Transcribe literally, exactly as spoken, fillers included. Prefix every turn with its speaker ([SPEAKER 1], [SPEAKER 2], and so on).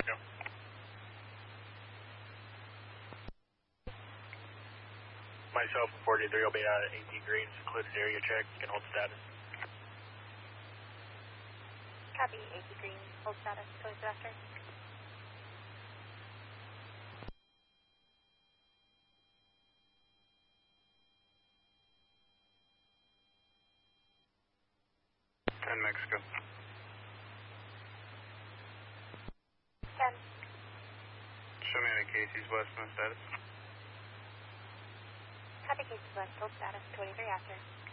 [SPEAKER 1] Yep. Myself and forty-three will be out at eighteen greens, included area check. You can hold status.
[SPEAKER 2] Copy, eighty green, hold status, code after.
[SPEAKER 1] ten Mexico.
[SPEAKER 2] ten.
[SPEAKER 1] Show me the Casey's West, no status.
[SPEAKER 2] Copy, Casey's West, hold status, twenty-three after.